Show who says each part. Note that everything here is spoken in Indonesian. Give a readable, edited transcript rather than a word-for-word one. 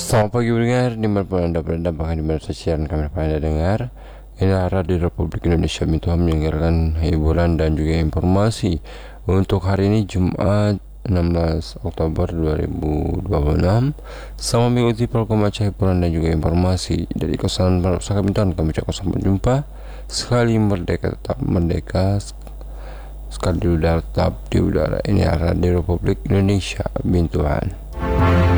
Speaker 1: Selamat pagi pendengar, dimanapun Anda berada, bahkan di mana siaran kami Anda dengar. Ini Radio Republik Indonesia Mintuhan menyelenggarakan hiburan dan juga informasi untuk hari ini Jumat 16 Oktober 2026. Sama mengikuti program baca hiburan dan juga informasi dari kosan Pusaka Mintuhan. Kami ucapkan sampai jumpa. Sekali merdeka tetap merdeka, sekali di udara tetap di udara. Ini Radio Republik Indonesia Mintuhan.